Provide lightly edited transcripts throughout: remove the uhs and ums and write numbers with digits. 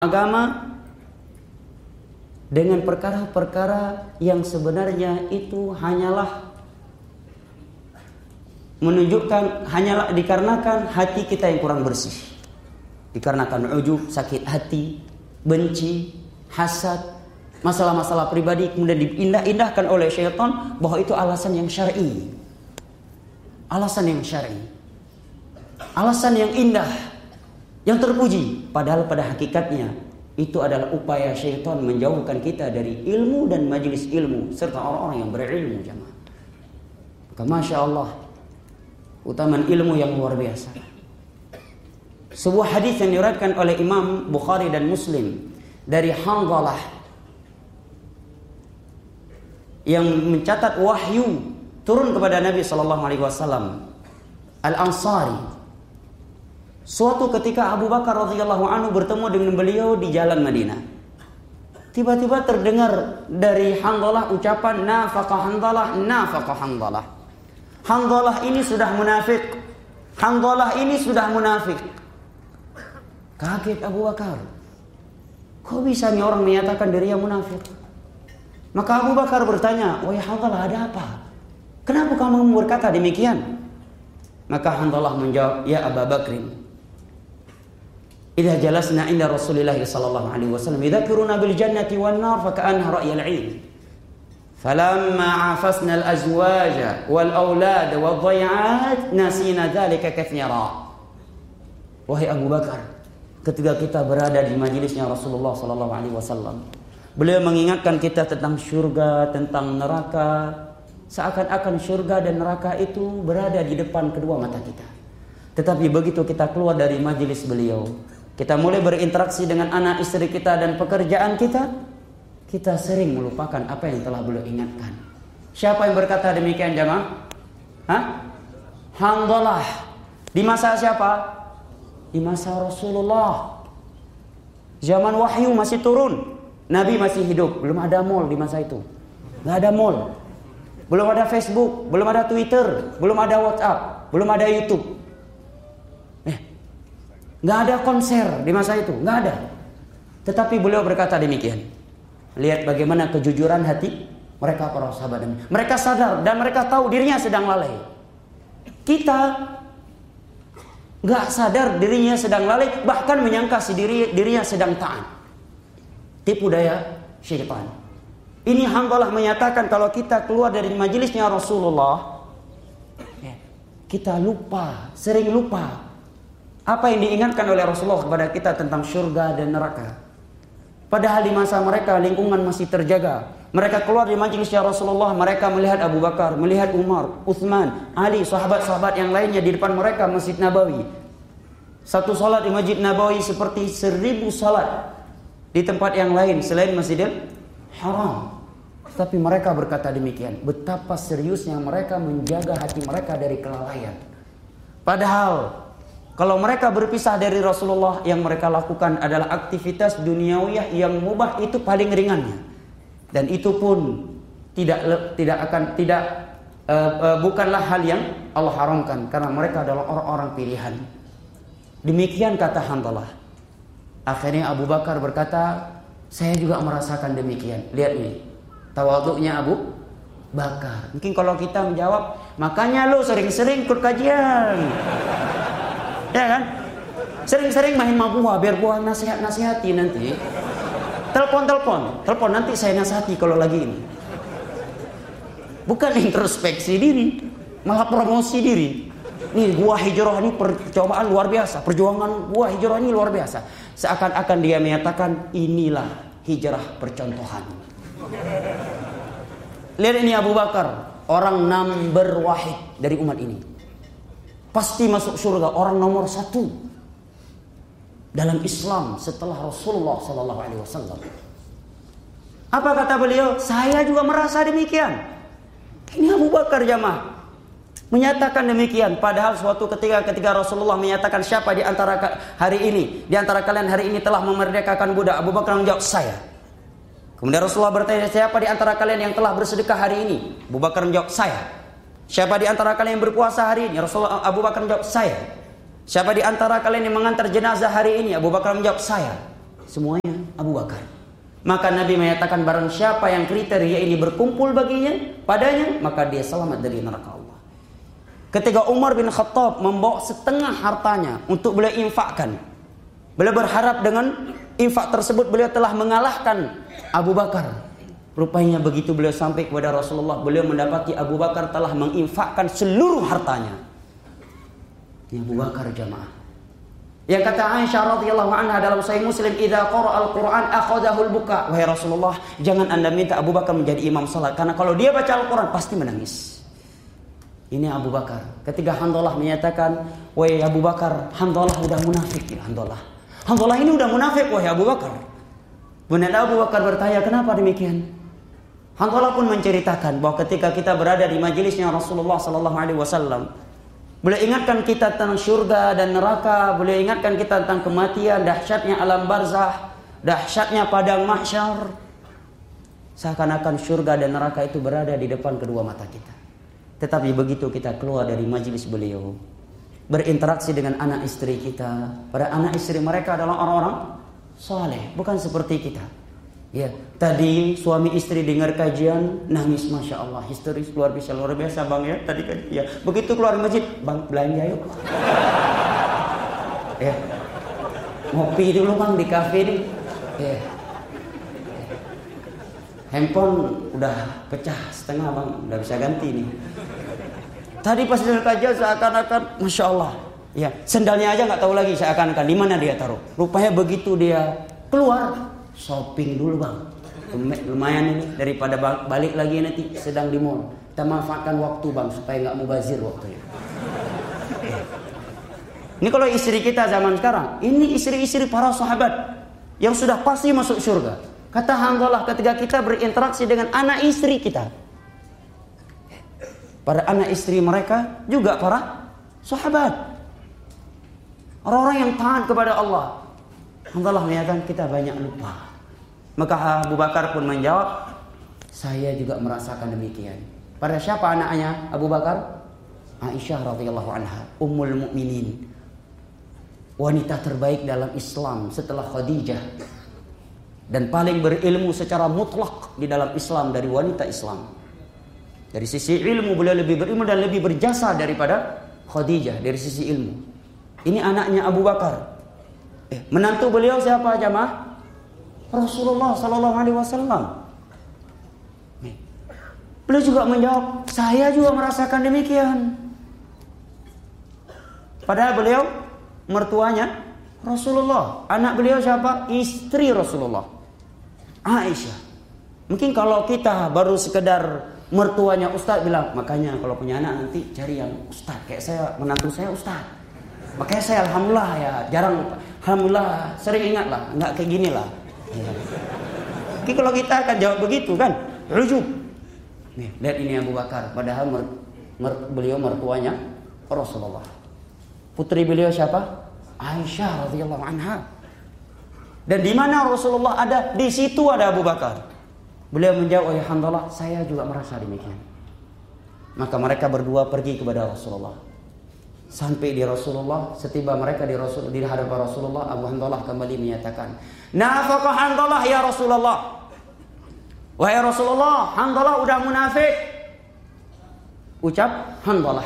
agama dengan perkara-perkara yang sebenarnya itu hanyalah menunjukkan, hanyalah dikarenakan hati kita yang kurang bersih, dikarenakan ujub, sakit hati, benci, hasad, masalah-masalah pribadi, kemudian diindah-indahkan oleh syaitan bahwa itu alasan yang syar'i, alasan yang syar'i, alasan yang indah, yang terpuji. Padahal pada hakikatnya itu adalah upaya syaitan menjauhkan kita dari ilmu dan majelis ilmu serta orang-orang yang berilmu, jemaah. Maka Masya Allah, utamaan ilmu yang luar biasa. Sebuah hadis yang diriwayatkan oleh Imam Bukhari dan Muslim dari Hanzalah yang mencatat wahyu turun kepada Nabi SAW, Al-Ansari. Suatu ketika Abu Bakar radhiyallahu anhu bertemu dengan beliau di jalan Madinah. Tiba-tiba terdengar dari Hanzalah ucapan nafaqa Hanzalah, nafaqa Hanzalah. Hanzalah ini sudah munafik. Hanzalah ini sudah munafik. Kaget Abu Bakar. Kok bisa nih orang menyatakan dirinya munafik? Maka Abu Bakar bertanya, "Wahai Hanzalah, ada apa? Kenapa kamu berkata demikian?" Maka Hanzalah menjawab, "Ya Abu Bakrin, idza jalasna inda Rasulillah sallallahu alaihi wasallam yadhkuruna bil jannati wan nar fa ka'anna ra'yal 'ain. Falamma 'afasna al-azwaja wal aulad wad dhai'at nasina dzalika katsira." Wahai Abu Bakar, ketika kita berada di majelisnya Rasulullah sallallahu alaihi wasallam, beliau mengingatkan kita tentang surga, tentang neraka, seakan-akan surga dan neraka itu berada di depan kedua mata kita. Tetapi begitu kita keluar dari majelis beliau, kita mulai berinteraksi dengan anak istri kita dan pekerjaan kita, kita sering melupakan apa yang telah beliau ingatkan. Siapa yang berkata demikian, jamaah? Hanzalah. Di masa siapa? Di masa Rasulullah. Zaman wahyu masih turun, Nabi masih hidup, belum ada mall di masa itu. Nggak ada mall, belum ada Facebook, belum ada Twitter, belum ada WhatsApp, belum ada YouTube. Nggak ada konser di masa itu, nggak ada. Tetapi beliau berkata demikian. Lihat bagaimana kejujuran hati mereka para sahabat. Mereka sadar dan mereka tahu dirinya sedang lalai. Kita nggak sadar dirinya sedang lalai, bahkan menyangka dirinya sedang taat. Tipu daya syaitan. Ini Hanzalah menyatakan kalau kita keluar dari majelisnya Rasulullah, kita lupa, sering lupa apa yang diingatkan oleh Rasulullah kepada kita tentang surga dan neraka. Padahal di masa mereka lingkungan masih terjaga. Mereka keluar di majelisnya Rasulullah, mereka melihat Abu Bakar, melihat Umar, Utsman, Ali, sahabat-sahabat yang lainnya di depan mereka Masjid Nabawi. Satu salat di Masjid Nabawi seperti 1000 salat di tempat yang lain selain Masjidil Haram. Tapi mereka berkata demikian. Betapa seriusnya mereka menjaga hati mereka dari kelalaian. Padahal kalau mereka berpisah dari Rasulullah, yang mereka lakukan adalah aktivitas duniawiyah yang mubah, itu paling ringannya. Dan itu pun bukanlah hal yang Allah haramkan, karena mereka adalah orang-orang pilihan. Demikian kata Hanzalah. Akhirnya Abu Bakar berkata, saya juga merasakan demikian. Lihat nih, tawaduknya Abu Bakar. Mungkin kalau kita menjawab, makanya lu sering-sering ikut kajian, ya kan? Sering-sering main sama gua biar gua nasihati nanti. Telepon nanti saya nasihati kalau lagi ini. Bukan introspeksi diri, malah promosi diri. Nih gua hijrah ini percobaan luar biasa, perjuangan gua hijrah ini luar biasa. Seakan-akan dia menyatakan inilah hijrah percontohan. Lihat ini Abu Bakar, orang number wahid dari umat ini. Pasti masuk surga, orang nomor 1 dalam Islam setelah Rasulullah SAW. Apa kata beliau? Saya juga merasa demikian. Ini Abu Bakar jamaah menyatakan demikian. Padahal suatu ketika Rasulullah menyatakan siapa di antara kalian hari ini telah memerdekakan budak, Abu Bakar menjawab saya. Kemudian Rasulullah bertanya, siapa di antara kalian yang telah bersedekah hari ini? Abu Bakar menjawab saya. Siapa di antara kalian yang berpuasa hari ini? Rasulullah Abu Bakar menjawab saya. Siapa di antara kalian yang mengantar jenazah hari ini? Abu Bakar menjawab saya. semuanya Abu Bakar. Maka Nabi menyatakan barang siapa yang kriteria ini berkumpul padanya, maka dia selamat dari neraka Allah. Ketika Umar bin Khattab membawa setengah hartanya untuk beliau infakkan, beliau berharap dengan infak tersebut beliau telah mengalahkan Abu Bakar. Rupanya begitu beliau sampai kepada Rasulullah, beliau mendapati Abu Bakar telah menginfakkan seluruh hartanya. Ini Abu Bakar jamaah. Yang kata Aisyah radhiyallahu anha dalam Sahih Muslim, "Idza qara'a al-Qur'an akhadhahu al-buka." Wahai Rasulullah, jangan Anda minta Abu Bakar menjadi imam salat, karena kalau dia baca Al-Qur'an pasti menangis. Ini Abu Bakar. Ketika Handalah menyatakan, "Wahai Abu Bakar, Handalah udah munafik." Ya, Handalah ini udah munafik wahai Abu Bakar. Benar Abu Bakar bertanya, "Kenapa demikian?" Handalah pun menceritakan bahwa ketika kita berada di majelisnya Rasulullah sallallahu alaihi wasallam, beliau ingatkan kita tentang surga dan neraka, beliau ingatkan kita tentang kematian, dahsyatnya alam barzah, dahsyatnya padang mahsyar. Seakan-akan surga dan neraka itu berada di depan kedua mata kita. Tetapi begitu kita keluar dari majelis beliau, berinteraksi dengan anak istri kita, pada anak istri mereka adalah orang-orang saleh, bukan seperti kita. Ya, tadi suami istri dengar kajian nangis, masya Allah, histeris luar biasa bang ya tadi kan. Ya, begitu keluar masjid, bang belanja yuk. Ya, ngopi dulu bang di kafe nih. Ya, handphone udah pecah setengah bang, udah bisa ganti nih. Tadi pas dengar kajian seakan-akan, masya Allah. Ya, sendalnya aja nggak tahu lagi seakan-akan di mana dia taruh. Rupanya begitu dia keluar, shopping dulu bang, lumayan ini daripada balik lagi nanti sedang di mall. Kita manfaatkan waktu bang supaya nggak mubazir waktunya. Ini kalau istri kita zaman sekarang, ini istri-istri para sahabat yang sudah pasti masuk surga. Kata Handalah, ketika kita berinteraksi dengan anak istri kita, pada anak istri mereka juga para sahabat, orang-orang yang taat kepada Allah. Handalah menyatakan kita banyak lupa. Maka Abu Bakar pun menjawab, saya juga merasakan demikian. Pada siapa anaknya Abu Bakar? Aisyah radhiyallahu anha, ummul mukminin, wanita terbaik dalam Islam setelah Khadijah, dan paling berilmu secara mutlak di dalam Islam dari wanita Islam. Dari sisi ilmu beliau lebih berilmu dan lebih berjasa daripada Khadijah dari sisi ilmu. Ini anaknya Abu Bakar. Menantu beliau siapa jamaah? Rasulullah sallallahu alaihi wasallam. Beliau juga menjawab, saya juga merasakan demikian. Padahal beliau mertuanya Rasulullah. Anak beliau siapa? Istri Rasulullah, Aisyah. Mungkin kalau kita baru sekedar mertuanya ustaz, bilang, makanya kalau punya anak nanti cari yang ustaz. Kayak saya, menantu saya ustaz. Makanya saya alhamdulillah ya jarang, alhamdulillah sering ingat lah, nggak kayak gini lah. Ya. Jadi kalau kita akan jawab begitu kan, rujub. Nih, lihat ini Abu Bakar, padahal beliau mertuanya Rasulullah. Putri beliau siapa? Aisyah radhiyallahu anha. Dan di mana Rasulullah ada, di situ ada Abu Bakar. Beliau menjawab, "Ya Handalah, saya juga merasa demikian." Maka mereka berdua pergi kepada Rasulullah. Sampai di Rasulullah, setiba mereka di hadapan Rasulullah, Abu Handalah kembali menyatakan, "Nafaqa Handalah ya Rasulullah." Wahai Rasulullah, Handalah udah munafik. Ucap Handalah.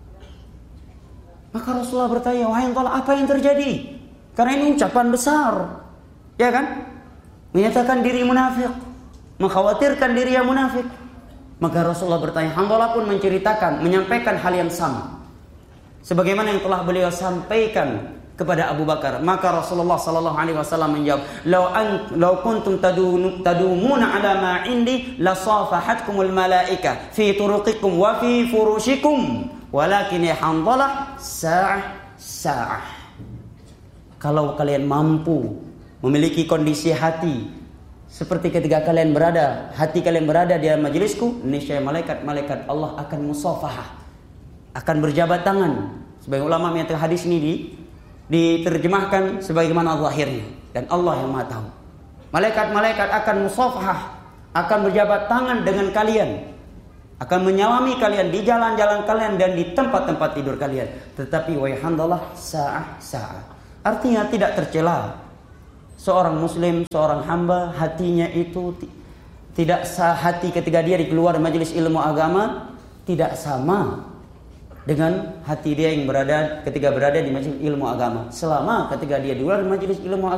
Maka Rasulullah bertanya, "Wahai Handalah, apa yang terjadi?" Karena ini ucapan besar, ya kan? Menyatakan diri munafik, mengkhawatirkan diri yang munafik. Maka Rasulullah bertanya, Handalah pun menyampaikan hal yang sama, sebagaimana yang telah beliau sampaikan kepada Abu Bakar. Maka Rasulullah sallallahu alaihi wasallam menjawab, "Law kuntum tadumuna ala ma indi la safahatkumul malaika fi turuqikum wa fi furushikum, walakin ya Handalah sa'ah." Kalau kalian mampu memiliki kondisi hati seperti ketika hati kalian berada di majelisku, niscaya malaikat Allah akan musafahah, akan berjabat tangan. Sebagian ulama menyatakan hadis ini diterjemahkan sebagaimana zahirnya, dan Allah yang Maha tahu. Malaikat-malaikat akan musafahah, akan berjabat tangan dengan kalian, akan menyalami kalian di jalan-jalan kalian dan di tempat-tempat tidur kalian. Tetapi wahai Handalah, sa'ah. Artinya tidak tercela seorang muslim, seorang hamba, hatinya itu tidak hati ketika dia keluar dari majelis ilmu agama tidak sama dengan hati dia yang ketika berada di majelis ilmu agama. Selama ketika dia di luar majelis ilmu agama